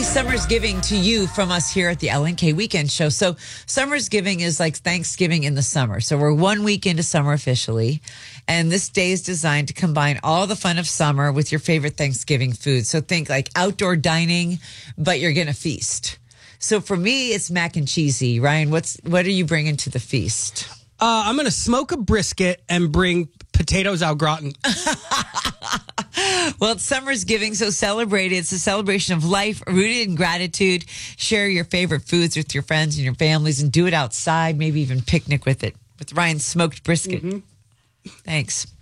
Summer's Giving to you from us here at the LNK Weekend Show. So Summer's Giving is like Thanksgiving in the summer. So we're 1 week into summer officially. And this day is designed to combine all the fun of summer with your favorite Thanksgiving food. So think like outdoor dining, but you're going to feast. So for me, it's mac and cheesy. Ryan, what are you bringing to the feast? I'm going to smoke a brisket and bring potatoes au gratin. Well, it's Summer's Giving, so celebrate it. It's a celebration of life rooted in gratitude. Share your favorite foods with your friends and your families and do it outside, maybe even picnic with it, with Ryan's smoked brisket. Mm-hmm. Thanks.